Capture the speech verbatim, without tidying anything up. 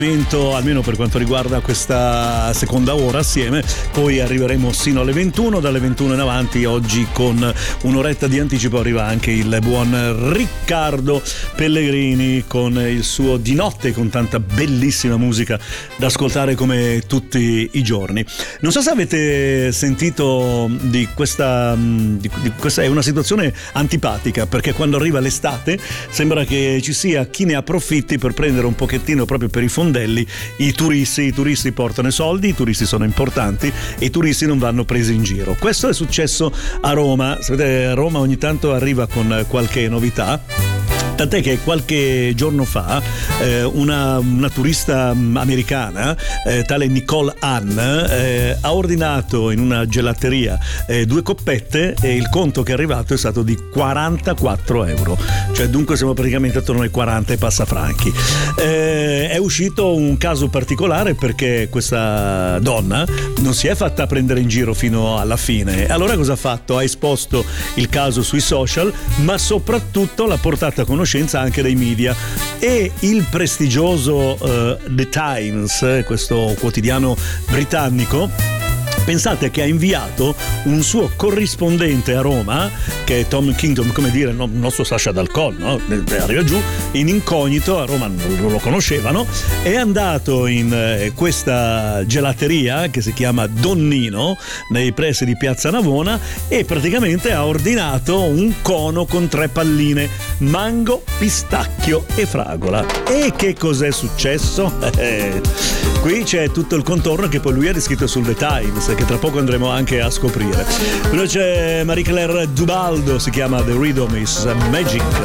almeno per quanto riguarda questa seconda ora assieme, poi arriveremo sino alle ventuno, dalle ventuno in avanti oggi con un'oretta di anticipo arriva anche il buon Riccardo Pellegrini con il suo Di Notte, con tanta bellissima musica da ascoltare come tutti i giorni. Non so se avete sentito di questa, di, di questa è una situazione antipatica, perché quando arriva l'estate sembra che ci sia chi ne approfitti per prendere un pochettino proprio per i fondelli i turisti. I turisti portano i soldi, i turisti sono importanti e i turisti non vanno presi in giro. Questo è successo a Roma. Sapete, Roma ogni tanto arriva con qualche novità, tant'è che qualche giorno fa eh, una, una turista americana, eh, tale Nicole Ann, eh, ha ordinato in una gelateria eh, due coppette e il conto che è arrivato è stato di quarantaquattro euro, cioè dunque siamo praticamente attorno ai quaranta e passa franchi. Eh, è uscito un caso particolare perché questa donna non si è fatta prendere in giro fino alla fine. Allora cosa ha fatto? Ha esposto il caso sui social, ma soprattutto l'ha portata a conoscenza anche dei media, e il prestigioso uh, The Times, questo quotidiano britannico, pensate che ha inviato un suo corrispondente a Roma, che è Tom Kingdom, come dire il nostro Sasha Dal Colle, no? Arriva giù in incognito, a Roma non lo conoscevano, è andato in eh, questa gelateria che si chiama Donnino nei pressi di Piazza Navona e praticamente ha ordinato un cono con tre palline: mango, pistacchio e fragola. E che cos'è successo? Eh, qui c'è tutto il contorno che poi lui ha descritto sul The Times, che tra poco andremo anche a scoprire. Poi c'è Marie-Claire Dubaldo, si chiama The Rhythm is Magic.